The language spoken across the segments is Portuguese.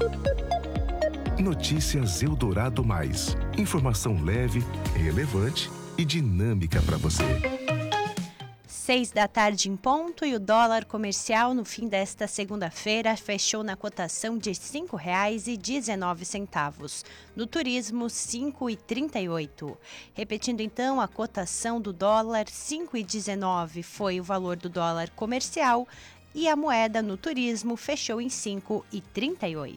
Notícias Eldorado Mais. Informação leve, relevante e dinâmica para você. 6 da tarde em ponto e o dólar comercial no fim desta segunda-feira fechou na cotação de R$ 5,19. No turismo, R$ 5,38. Repetindo então, a cotação do dólar, R$ 5,19 foi o valor do dólar comercial e a moeda no turismo fechou em R$ 5,38.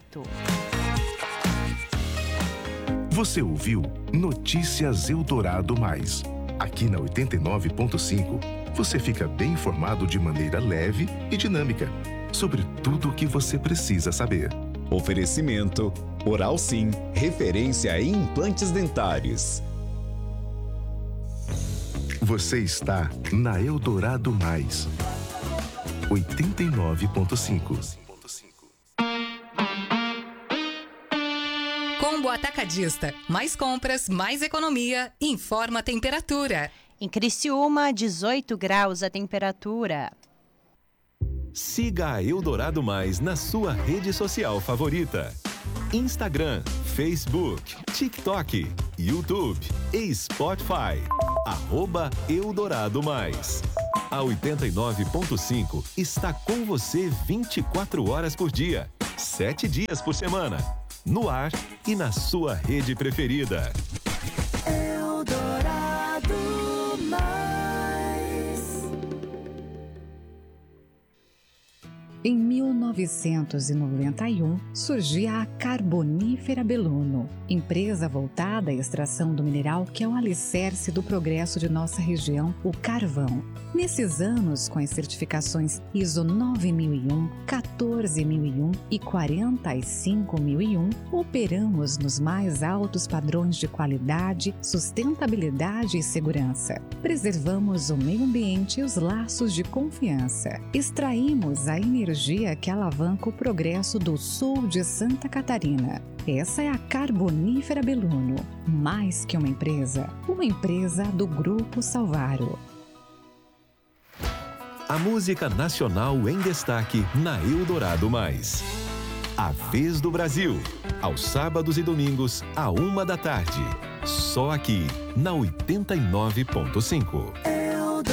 Você ouviu Notícias Eldorado Mais. Aqui na 89.5, você fica bem informado de maneira leve e dinâmica sobre tudo o que você precisa saber. Oferecimento Oral Sim, referência em implantes dentários. Você está na Eldorado Mais. 89.5. Combo Atacadista. Mais compras, mais economia. Informa a temperatura. Em Criciúma, 18 graus a temperatura. Siga a Eldorado Mais na sua rede social favorita. Instagram, Facebook, TikTok, YouTube e Spotify. @Eldorado Mais. A 89.5 está com você 24 horas por dia, 7 dias por semana. No ar e na sua rede preferida. Eldorado Mais. Em 1991, surgia a Carbonífera Belluno, empresa voltada à extração do mineral que é o alicerce do progresso de nossa região, o carvão. Nesses anos, com as certificações ISO 9001, 14001 e 45001, operamos nos mais altos padrões de qualidade, sustentabilidade e segurança. Preservamos o meio ambiente e os laços de confiança. Extraímos a energia que alavanca o progresso do sul de Santa Catarina. Essa é a Carbonífera Belluno, mais que uma empresa do Grupo Salvaro. A música nacional em destaque na Eldorado Mais. A Vez do Brasil, aos sábados e domingos, à 1 da tarde. Só aqui, na 89.5.